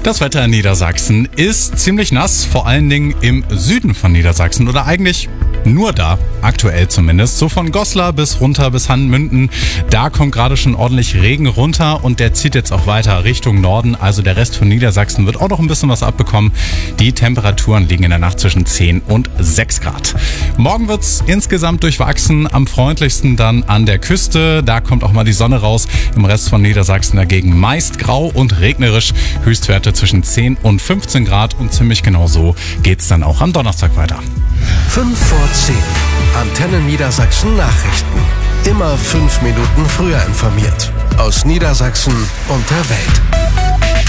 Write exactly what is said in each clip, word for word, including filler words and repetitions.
Das Wetter in Niedersachsen ist ziemlich nass, vor allen Dingen im Süden von Niedersachsen oder eigentlich nur da, aktuell zumindest. So von Goslar bis runter bis Hanmünden, da kommt gerade schon ordentlich Regen runter und der zieht jetzt auch weiter Richtung Norden. Also der Rest von Niedersachsen wird auch noch ein bisschen was abbekommen. Die Temperaturen liegen in der Nacht zwischen zehn und sechs Grad. Morgen wird's insgesamt durchwachsen, am freundlichsten dann an der Küste. Da kommt auch mal die Sonne raus. Im Rest von Niedersachsen dagegen meist grau und regnerisch. Höchstwerte zwischen zehn und fünfzehn Grad und ziemlich genau so geht's dann auch am Donnerstag weiter. fünf vor zehn. Antenne Niedersachsen Nachrichten. Immer fünf Minuten früher informiert. Aus Niedersachsen und der Welt.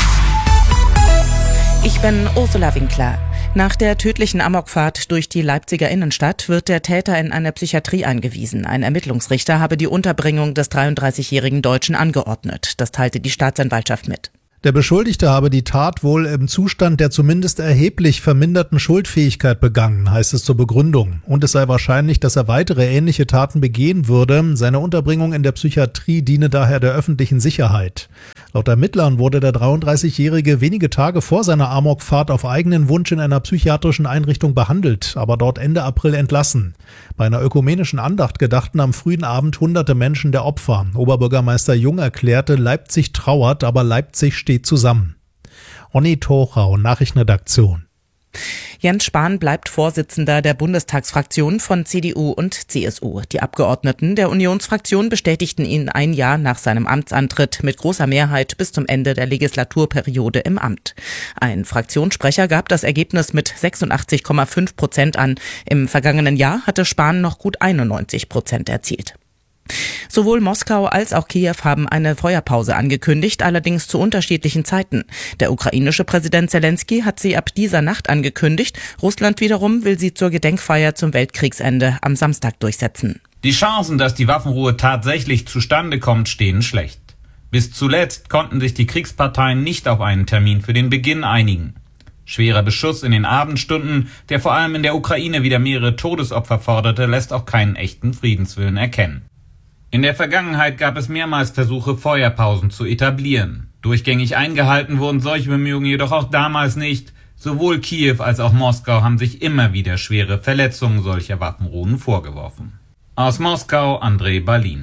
Ich bin Ursula Winkler. Nach der tödlichen Amokfahrt durch die Leipziger Innenstadt wird der Täter in eine Psychiatrie eingewiesen. Ein Ermittlungsrichter habe die Unterbringung des dreiunddreißigjährigen Deutschen angeordnet. Das teilte die Staatsanwaltschaft mit. Der Beschuldigte habe die Tat wohl im Zustand der zumindest erheblich verminderten Schuldfähigkeit begangen, heißt es zur Begründung. Und es sei wahrscheinlich, dass er weitere ähnliche Taten begehen würde. Seine Unterbringung in der Psychiatrie diene daher der öffentlichen Sicherheit. Laut Ermittlern wurde der dreiunddreißigjährige wenige Tage vor seiner Amokfahrt auf eigenen Wunsch in einer psychiatrischen Einrichtung behandelt, aber dort Ende April entlassen. Bei einer ökumenischen Andacht gedachten am frühen Abend hunderte Menschen der Opfer. Oberbürgermeister Jung erklärte, Leipzig trauert, aber Leipzig steht zusammen. Onni Tochau, Nachrichtenredaktion. Jens Spahn bleibt Vorsitzender der Bundestagsfraktion von C D U und C S U. Die Abgeordneten der Unionsfraktion bestätigten ihn ein Jahr nach seinem Amtsantritt mit großer Mehrheit bis zum Ende der Legislaturperiode im Amt. Ein Fraktionssprecher gab das Ergebnis mit sechsundachtzig Komma fünf Prozent an. Im vergangenen Jahr hatte Spahn noch gut einundneunzig Prozent erzielt. Sowohl Moskau als auch Kiew haben eine Feuerpause angekündigt, allerdings zu unterschiedlichen Zeiten. Der ukrainische Präsident Zelensky hat sie ab dieser Nacht angekündigt. Russland wiederum will sie zur Gedenkfeier zum Weltkriegsende am Samstag durchsetzen. Die Chancen, dass die Waffenruhe tatsächlich zustande kommt, stehen schlecht. Bis zuletzt konnten sich die Kriegsparteien nicht auf einen Termin für den Beginn einigen. Schwerer Beschuss in den Abendstunden, der vor allem in der Ukraine wieder mehrere Todesopfer forderte, lässt auch keinen echten Friedenswillen erkennen. In der Vergangenheit gab es mehrmals Versuche, Feuerpausen zu etablieren. Durchgängig eingehalten wurden solche Bemühungen jedoch auch damals nicht. Sowohl Kiew als auch Moskau haben sich immer wieder schwere Verletzungen solcher Waffenruhen vorgeworfen. Aus Moskau, André Berlin.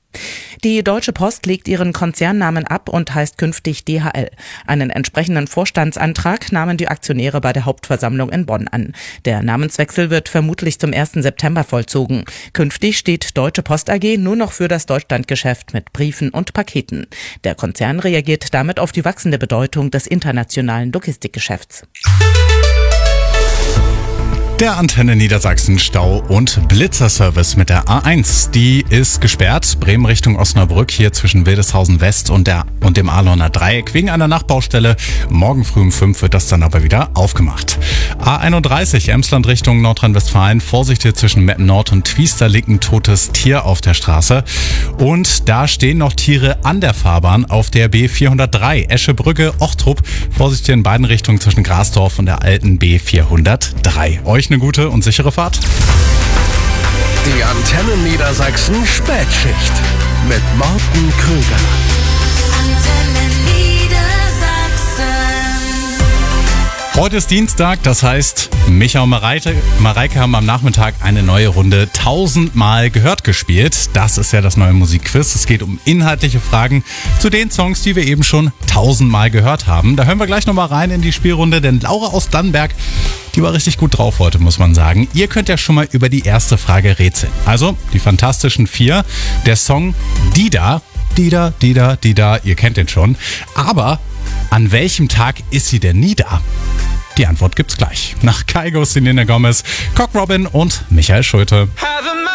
Die Deutsche Post legt ihren Konzernnamen ab und heißt künftig D H L. Einen entsprechenden Vorstandsantrag nahmen die Aktionäre bei der Hauptversammlung in Bonn an. Der Namenswechsel wird vermutlich zum ersten September vollzogen. Künftig steht Deutsche Post A G nur noch für das Deutschlandgeschäft mit Briefen und Paketen. Der Konzern reagiert damit auf die wachsende Bedeutung des internationalen Logistikgeschäfts. Der Antenne Niedersachsen Stau- und Blitzerservice mit der A eins. Die ist gesperrt. Bremen Richtung Osnabrück hier zwischen Wildeshausen West und, der, und dem Ahlhorner Dreieck. Wegen einer Nachbaustelle. Morgen früh um fünf wird das dann aber wieder aufgemacht. A einunddreißig Emsland Richtung Nordrhein-Westfalen. Vorsicht hier zwischen Meppen Nord und Twiester liegt ein totes Tier auf der Straße. Und da stehen noch Tiere an der Fahrbahn auf der B vierhundertdrei. Eschebrücke, Ochtrup. Vorsicht hier in beiden Richtungen zwischen Grasdorf und der alten B vierhundertdrei. Euch eine gute und sichere Fahrt. Die Antenne Niedersachsen Spätschicht mit Morten Krüger. Antenne Niedersachsen. Heute ist Dienstag, das heißt, Micha und Mareike, Mareike haben am Nachmittag eine neue Runde tausendmal gehört gespielt. Das ist ja das neue Musikquiz. Es geht um inhaltliche Fragen zu den Songs, die wir eben schon tausendmal gehört haben. Da hören wir gleich nochmal rein in die Spielrunde, denn Laura aus Dannenberg, die war richtig gut drauf heute, muss man sagen. Ihr könnt ja schon mal über die erste Frage rätseln. Also, die Fantastischen Vier, der Song Dida, Dida, Dida, Dida, ihr kennt den schon. Aber an welchem Tag ist sie denn nie da? Die Antwort gibt's gleich. Nach Kygo, Selena Gomez, Cock Robin und Michael Schulte.